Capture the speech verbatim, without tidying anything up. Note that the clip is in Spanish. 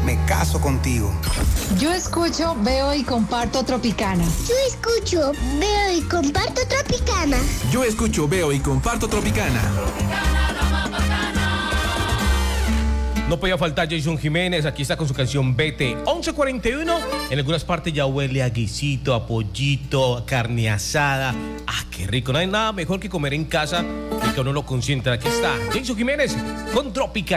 me caso contigo. Yo escucho, veo y comparto Tropicana. Yo escucho, veo y comparto Tropicana. Yo escucho, veo y comparto Tropicana. No podía faltar Jason Jiménez, aquí está con su canción Vete. once cuarenta y uno, en algunas partes ya huele a guisito, a pollito, a carne asada. Ah, qué rico, no hay nada mejor que comer en casa y que uno lo consienta. Aquí está Jason Jiménez con Tropicana.